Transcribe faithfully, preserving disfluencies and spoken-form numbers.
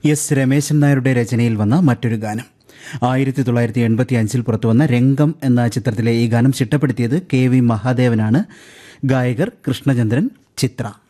S Rameshan നായരുടെ രചനയിൽ വന്ന മറ്റൊരു ഗാനം. ആയിരത്തി തൊള്ളായിരത്തി എൺപത്തി അഞ്ചിൽ പുറത്തുവന്ന രംഗം എന്ന ചിത്രത്തിലെ ഈ ഗാനം ചിട്ടപ്പെടുത്തിയത് കെ വി മഹാദേവനാണ്. ഗായകർ കൃഷ്ണചന്ദ്രൻ, ചിത്ര.